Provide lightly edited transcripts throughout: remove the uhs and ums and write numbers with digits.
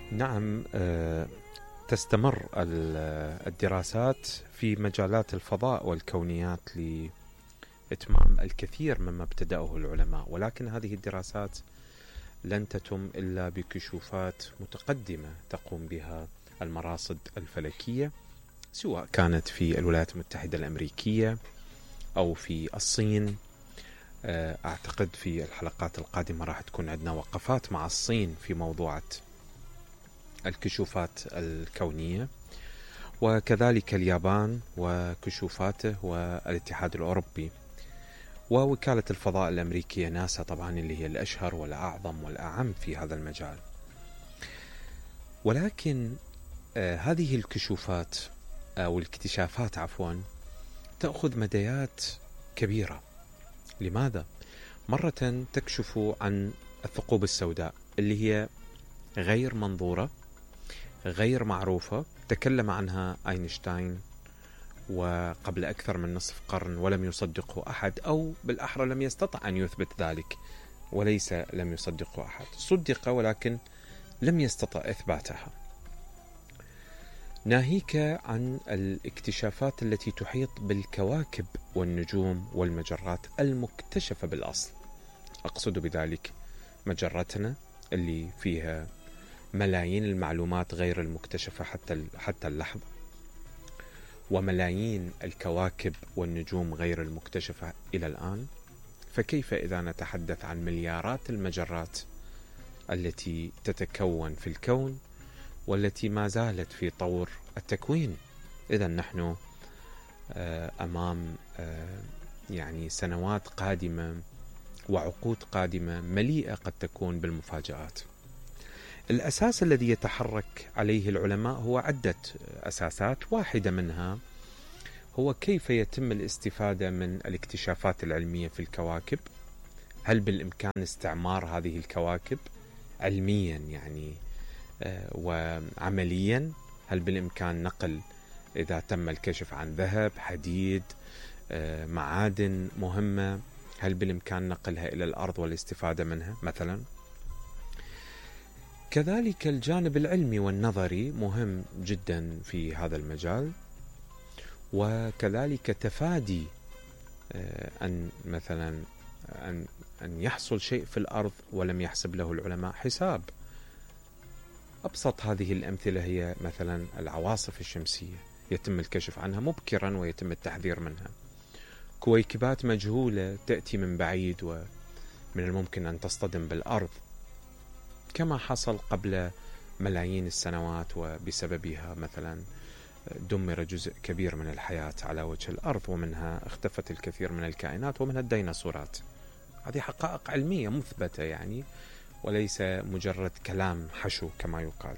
نعم، تستمر الدراسات في مجالات الفضاء والكونيات لإتمام الكثير مما ابتدأه العلماء، ولكن هذه الدراسات لن تتم إلا بكشوفات متقدمة تقوم بها المراصد الفلكية، سواء كانت في الولايات المتحدة الأمريكية أو في الصين. أعتقد في الحلقات القادمة راح تكون عندنا وقفات مع الصين في موضوع الكشوفات الكونية، وكذلك اليابان وكشوفاته، والاتحاد الأوروبي، ووكالة الفضاء الأمريكية ناسا طبعا، اللي هي الأشهر والأعظم والأعم في هذا المجال. ولكن هذه الكشوفات أو الاكتشافات تأخذ مديات كبيرة. لماذا؟ مرة تكشف عن الثقوب السوداء اللي هي غير منظورة، غير معروفة، تكلم عنها أينشتاين وقبل أكثر من نصف قرن ولم يصدقه أحد، أو بالأحرى لم يستطع أن يثبت ذلك، وليس لم يصدقه أحد، صدق ولكن لم يستطع إثباتها. ناهيك عن الاكتشافات التي تحيط بالكواكب والنجوم والمجرات المكتشفة بالأصل. أقصد بذلك مجرتنا اللي فيها ملايين المعلومات غير المكتشفة حتى اللحظة، وملايين الكواكب والنجوم غير المكتشفة إلى الآن. فكيف إذا نتحدث عن مليارات المجرات التي تتكون في الكون والتي ما زالت في طور التكوين؟ إذا نحن أمام يعني سنوات قادمة وعقود قادمة مليئة قد تكون بالمفاجآت. الأساس الذي يتحرك عليه العلماء هو عدة أساسات، واحدة منها هو كيف يتم الاستفادة من الاكتشافات العلمية في الكواكب. هل بالإمكان استعمار هذه الكواكب علميا يعني وعمليا؟ هل بالإمكان نقل، إذا تم الكشف عن ذهب، حديد، معادن مهمة، هل بالإمكان نقلها إلى الأرض والاستفادة منها مثلا؟ كذلك الجانب العلمي والنظري مهم جدا في هذا المجال، وكذلك تفادي أن مثلا أن يحصل شيء في الأرض ولم يحسب له العلماء حساب. أبسط هذه الأمثلة هي مثلا العواصف الشمسية، يتم الكشف عنها مبكرا ويتم التحذير منها. كويكبات مجهولة تأتي من بعيد ومن الممكن أن تصطدم بالأرض، كما حصل قبل ملايين السنوات، وبسببها مثلا دمر جزء كبير من الحياة على وجه الأرض، ومنها اختفت الكثير من الكائنات ومنها الديناصورات. هذه حقائق علمية مثبتة يعني، وليس مجرد كلام حشو كما يقال.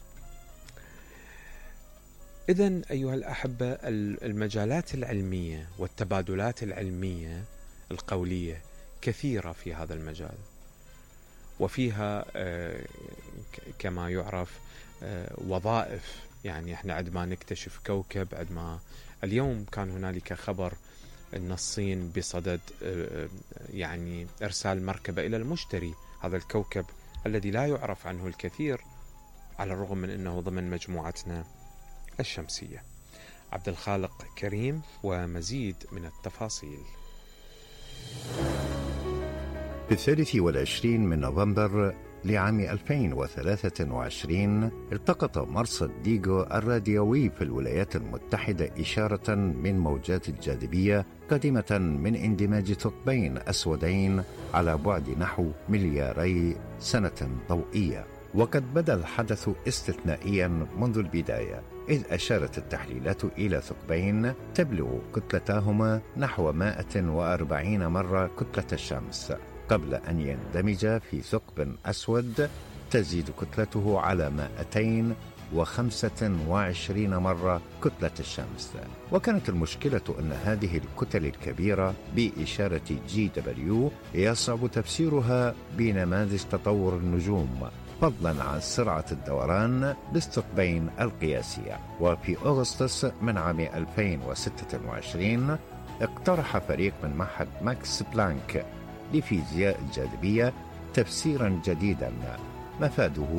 إذن أيها الأحبة، المجالات العلمية والتبادلات العلمية القولية كثيرة في هذا المجال، وفيها كما يعرف وظائف. يعني احنا عندما نكتشف كوكب، عندما اليوم كان هنالك خبر أن الصين بصدد يعني إرسال مركبة إلى المشتري، هذا الكوكب الذي لا يعرف عنه الكثير على الرغم من أنه ضمن مجموعتنا الشمسية. عبد الخالق كريم ومزيد من التفاصيل. في 23 من نوفمبر لعام 2023 التقط مرصد ديغو الراديوي في الولايات المتحدة إشارة من موجات الجاذبية قادمة من اندماج ثقبين أسودين على بعد نحو ملياري سنة ضوئية. وقد بدا الحدث استثنائيا منذ البداية، إذ أشارت التحليلات إلى ثقبين تبلغ كتلتاهما نحو 140 مرة كتلة الشمس، قبل أن يندمج في ثقب أسود تزيد كتلته على 225 مرة كتلة الشمس. وكانت المشكلة أن هذه الكتل الكبيرة بإشارة GW يصعب تفسيرها بنماذج تطور النجوم، فضلا عن سرعة الدوران للثقبين القياسية. وفي أغسطس من عام 2026 اقترح فريق من معهد ماكس بلانك لفيزياء الجاذبية تفسيرا جديدا مفاده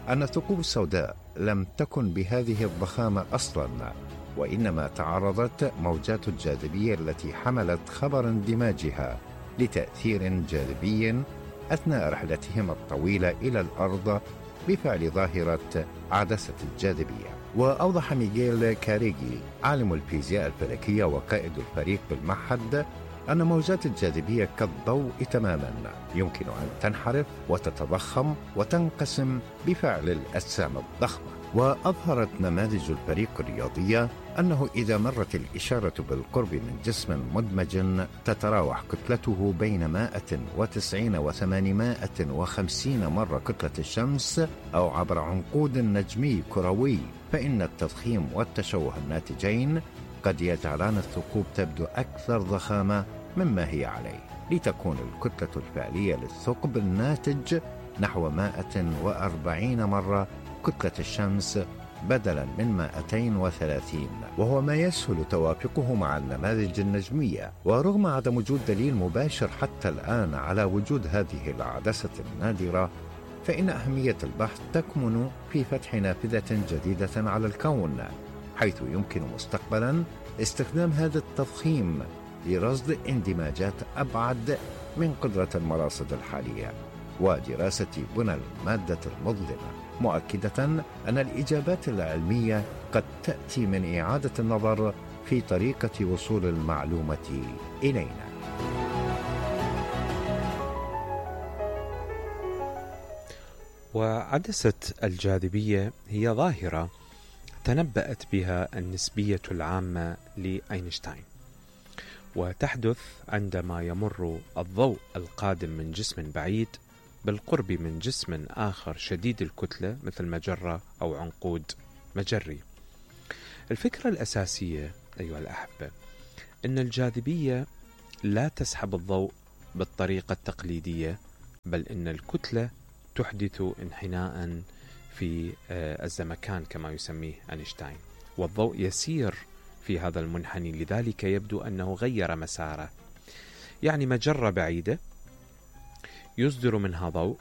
أن الثقوب السوداء لم تكن بهذه الضخامة أصلا، وإنما تعرضت موجات الجاذبية التي حملت خبر اندماجها لتأثير جاذبي أثناء رحلتهم الطويلة إلى الأرض بفعل ظاهرة عدسة الجاذبية. وأوضح ميغيل كاريغي عالم الفيزياء الفلكية وقائد الفريق بالمعهد أن موجات الجاذبية كالضوء تماما، يمكن أن تنحرف وتتضخم وتنقسم بفعل الأجسام الضخمة. وأظهرت نماذج الفريق الرياضية أنه إذا مرت الإشارة بالقرب من جسم مدمج تتراوح كتلته بين 190 و 850 مرة كتلة الشمس أو عبر عنقود نجمي كروي، فإن التضخيم والتشوه الناتجين قد يجعلان الثقوب تبدو أكثر ضخامة مما هي عليه، لتكون الكتلة الفعلية للثقب الناتج نحو 140 مرة كتلة الشمس بدلا من 230، وهو ما يسهل توافقه مع النماذج النجمية. ورغم عدم وجود دليل مباشر حتى الآن على وجود هذه العدسة النادرة، فإن أهمية البحث تكمن في فتح نافذة جديدة على الكون، حيث يمكن مستقبلا استخدام هذا التضخيم لرصد اندماجات أبعد من قدرة المراصد الحالية ودراسة بنى المادة المظلمة، مؤكدة أن الإجابات العلمية قد تأتي من إعادة النظر في طريقة وصول المعلومة إلينا. وعدسة الجاذبية هي ظاهرة تنبأت بها النسبية العامة لأينشتاين، وتحدث عندما يمر الضوء القادم من جسم بعيد بالقرب من جسم آخر شديد الكتلة مثل مجرة أو عنقود مجري. الفكرة الأساسية أيها الأحبة أن الجاذبية لا تسحب الضوء بالطريقة التقليدية، بل أن الكتلة تحدث انحناء في الزمكان كما يسميه أينشتاين، والضوء يسير في هذا المنحني، لذلك يبدو أنه غير مساره. يعني مجرة بعيدة يصدر منها ضوء،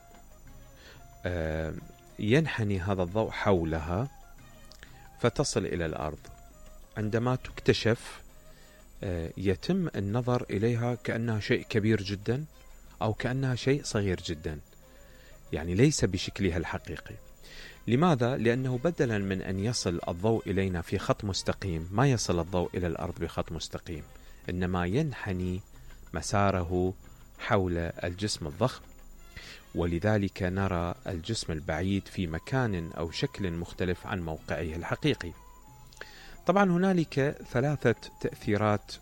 ينحني هذا الضوء حولها فتصل إلى الأرض. عندما تكتشف يتم النظر إليها كأنها شيء كبير جدا أو كأنها شيء صغير جدا، يعني ليس بشكلها الحقيقي. لماذا؟ لأنه بدلا من أن يصل الضوء إلينا في خط مستقيم، ما يصل الضوء إلى الأرض بخط مستقيم، إنما ينحني مساره حول الجسم الضخم، ولذلك نرى الجسم البعيد في مكان أو شكل مختلف عن موقعه الحقيقي. طبعا هنالك 3 تأثيرات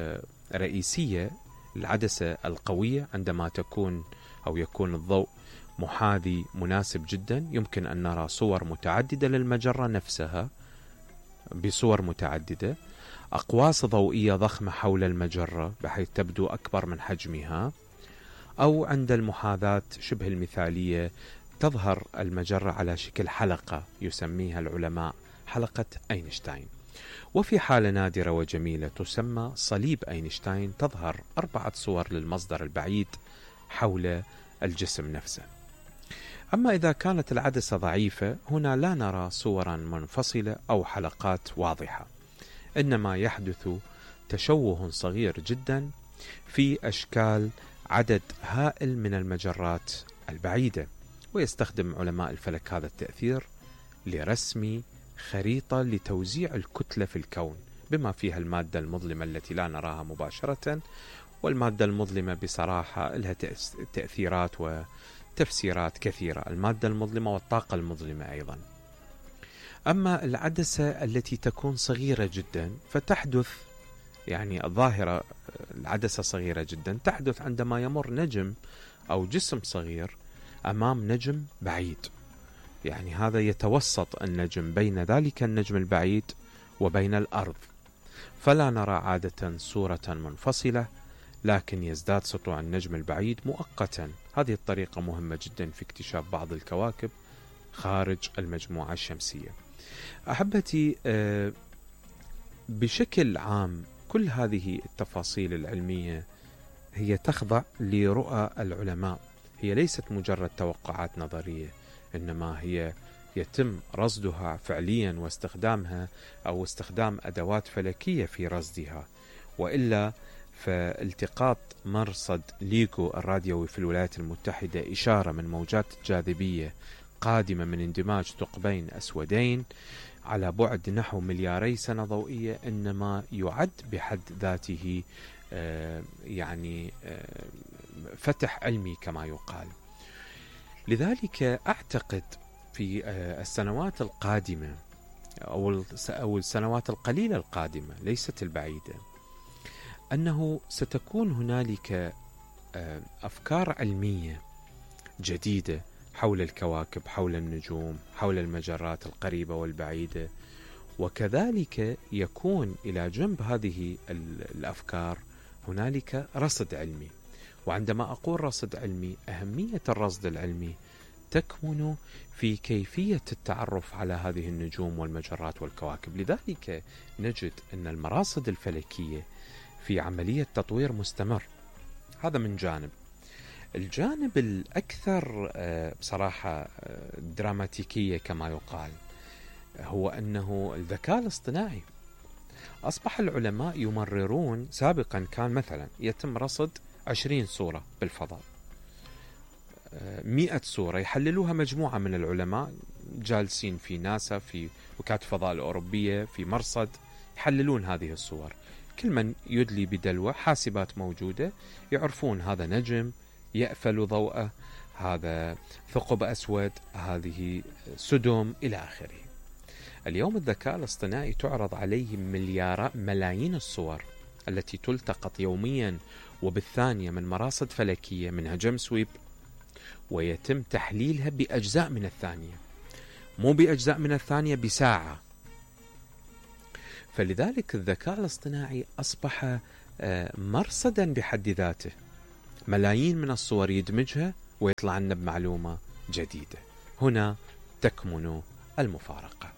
رئيسية للعدسة القوية. عندما تكون أو يكون الضوء محاذي مناسب جدا، يمكن أن نرى صور متعددة للمجرة نفسها بصور متعددة، أقواس ضوئية ضخمة حول المجرة بحيث تبدو أكبر من حجمها، أو عند المحاذاة شبه المثالية تظهر المجرة على شكل حلقة يسميها العلماء حلقة أينشتاين. وفي حالة نادرة وجميلة تسمى صليب أينشتاين، تظهر 4 صور للمصدر البعيد حول الجسم نفسه. أما إذا كانت العدسة ضعيفة، هنا لا نرى صورا منفصلة أو حلقات واضحة، إنما يحدث تشوه صغير جدا في أشكال عدد هائل من المجرات البعيدة. ويستخدم علماء الفلك هذا التأثير لرسم خريطة لتوزيع الكتلة في الكون، بما فيها المادة المظلمة التي لا نراها مباشرة. والمادة المظلمة بصراحة لها تأثيرات وتفسيرات كثيرة، المادة المظلمة والطاقة المظلمة أيضا. أما العدسة التي تكون صغيرة جدا فتحدث، يعني الظاهرة العدسة صغيرة جدا تحدث عندما يمر نجم أو جسم صغير أمام نجم بعيد، يعني هذا يتوسط النجم بين ذلك النجم البعيد وبين الأرض، فلا نرى عادة صورة منفصلة، لكن يزداد سطوع النجم البعيد مؤقتا. هذه الطريقة مهمة جدا في اكتشاف بعض الكواكب خارج المجموعة الشمسية. أحبتي، بشكل عام كل هذه التفاصيل العلمية هي تخضع لرؤى العلماء، هي ليست مجرد توقعات نظرية، إنما هي يتم رصدها فعليا واستخدامها أو استخدام أدوات فلكية في رصدها، وإلا فالتقاط مرصد ليغو الراديوي في الولايات المتحدة إشارة من موجات جاذبية قادمة من اندماج ثقبين أسودين على بعد نحو ملياري سنة ضوئية، إنما يعد بحد ذاته يعني فتح علمي كما يقال. لذلك أعتقد في السنوات القادمة أو السنوات القليلة القادمة ليست البعيدة، أنه ستكون هنالك أفكار علمية جديدة حول الكواكب، حول النجوم، حول المجرات القريبة والبعيدة، وكذلك يكون إلى جنب هذه الأفكار هنالك رصد علمي. وعندما أقول رصد علمي، أهمية الرصد العلمي تكمن في كيفية التعرف على هذه النجوم والمجرات والكواكب. لذلك نجد أن المراصد الفلكية في عملية تطوير مستمر. هذا من جانب. الجانب الأكثر بصراحة دراماتيكية كما يقال هو أنه الذكاء الاصطناعي. أصبح العلماء يمررون، سابقا كان مثلا يتم رصد 20 صورة بالفضاء، 100 صورة يحللوها مجموعة من العلماء جالسين في ناسا، في وكالة الفضاء الأوروبية، في مرصد، يحللون هذه الصور. كل من يدلي بدلوة، حاسبات موجودة، يعرفون هذا نجم يأفل ضوءه، هذا ثقب أسود، هذه سدم، إلى آخره. اليوم الذكاء الاصطناعي تعرض عليه ملايين الصور التي تلتقط يوميا وبالثانية من مراصد فلكية منها جيمس ويب، ويتم تحليلها بأجزاء من الثانية، مو بأجزاء من الثانية، بساعة. فلذلك الذكاء الاصطناعي أصبح مرصدا بحد ذاته، ملايين من الصور يدمجها ويطلع لنا بمعلومة جديدة. هنا تكمن المفارقة.